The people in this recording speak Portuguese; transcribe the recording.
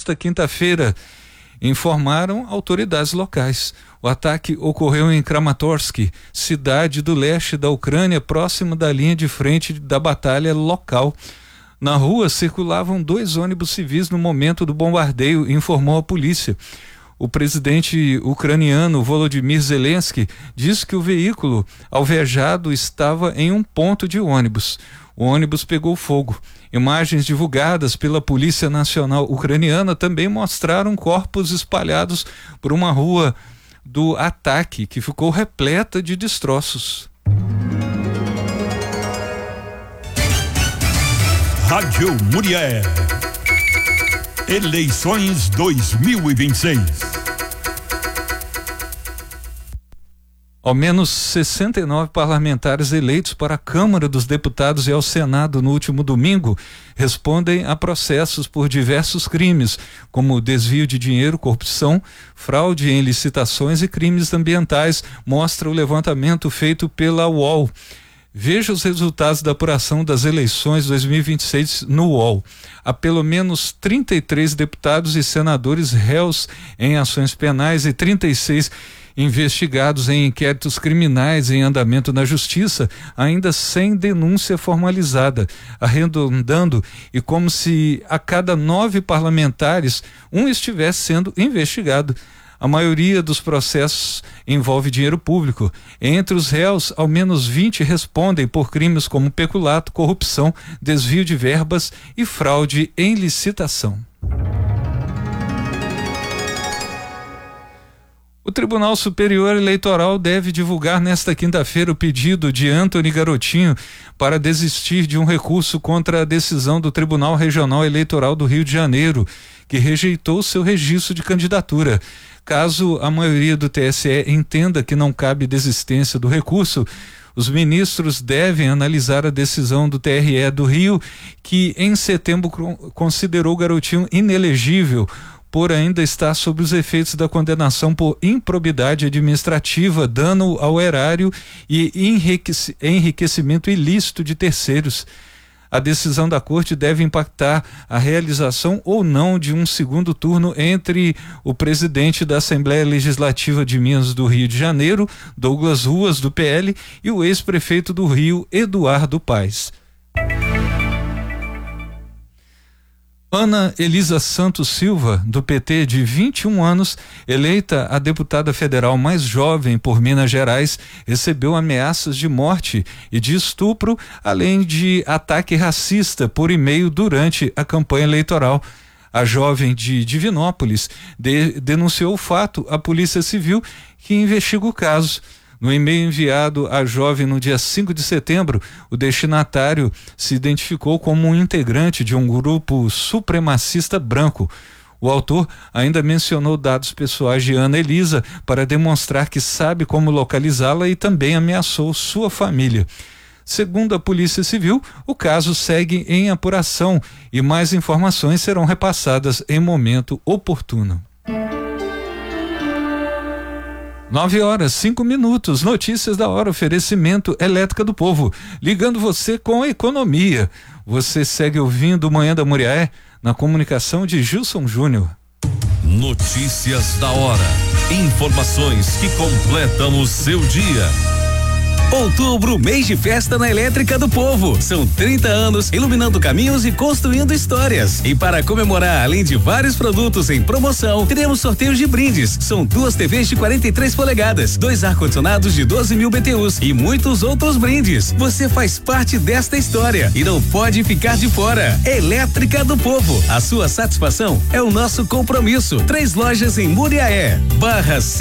nesta quinta-feira, informaram autoridades locais. O ataque ocorreu em Kramatorsk, cidade do leste da Ucrânia, próximo da linha de frente da batalha local. Na rua circulavam 2 ônibus civis no momento do bombardeio, informou a polícia. O presidente ucraniano Volodymyr Zelensky disse que o veículo alvejado estava em um ponto de ônibus. O ônibus pegou fogo. Imagens divulgadas pela Polícia Nacional Ucraniana também mostraram corpos espalhados por uma rua do ataque, que ficou repleta de destroços. Rádio Murié. Eleições 2026. Ao menos 69 parlamentares eleitos para a Câmara dos Deputados e ao Senado no último domingo respondem a processos por diversos crimes, como desvio de dinheiro, corrupção, fraude em licitações e crimes ambientais, mostra o levantamento feito pela UOL. Veja os resultados da apuração das eleições 2026 no UOL. Há pelo menos 33 deputados e senadores réus em ações penais e 36 investigados em inquéritos criminais em andamento na justiça, ainda sem denúncia formalizada, arredondando e como se a cada 9 parlamentares um estivesse sendo investigado. A maioria dos processos envolve dinheiro público. Entre os réus, ao menos 20 respondem por crimes como peculato, corrupção, desvio de verbas e fraude em licitação. O Tribunal Superior Eleitoral deve divulgar nesta quinta-feira o pedido de Antony Garotinho para desistir de um recurso contra a decisão do Tribunal Regional Eleitoral do Rio de Janeiro, que rejeitou seu registro de candidatura. Caso a maioria do TSE entenda que não cabe desistência do recurso, os ministros devem analisar a decisão do TRE do Rio, que em setembro considerou Garotinho inelegível por ainda estar sob os efeitos da condenação por improbidade administrativa, dano ao erário e enriquecimento ilícito de terceiros. A decisão da Corte deve impactar a realização ou não de um segundo turno entre o presidente da Assembleia Legislativa de Minas do Rio de Janeiro, Douglas Ruas, do PL, e o ex-prefeito do Rio, Eduardo Paes. Ana Elisa Santos Silva, do PT, de 21 anos, eleita a deputada federal mais jovem por Minas Gerais, recebeu ameaças de morte e de estupro, além de ataque racista por e-mail durante a campanha eleitoral. A jovem de Divinópolis denunciou o fato à Polícia Civil, que investiga o caso. No e-mail enviado à jovem no dia 5 de setembro, o destinatário se identificou como um integrante de um grupo supremacista branco. O autor ainda mencionou dados pessoais de Ana Elisa para demonstrar que sabe como localizá-la e também ameaçou sua família. Segundo a Polícia Civil, o caso segue em apuração e mais informações serão repassadas em momento oportuno. 9h05. Notícias da hora. Oferecimento Elétrica do Povo. Ligando você com a economia. Você segue ouvindo Manhã da Muriaé na comunicação de Gilson Júnior. Notícias da hora. Informações que completam o seu dia. Outubro, mês de festa na Elétrica do Povo. São 30 anos iluminando caminhos e construindo histórias. E para comemorar, além de vários produtos em promoção, teremos sorteios de brindes. São 2 TVs de 43 polegadas, 2 ar-condicionados de 12.000 BTUs e muitos outros brindes. Você faz parte desta história e não pode ficar de fora. Elétrica do Povo. A sua satisfação é o nosso compromisso. 3 lojas em Muriaé, Barra